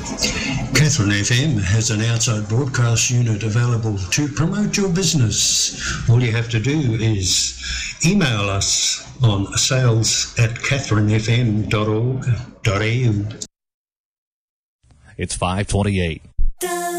Catherine FM has an outside broadcast unit available to promote your business. All you have to do is email us on sales@catherinefm.org.au. It's 5:28.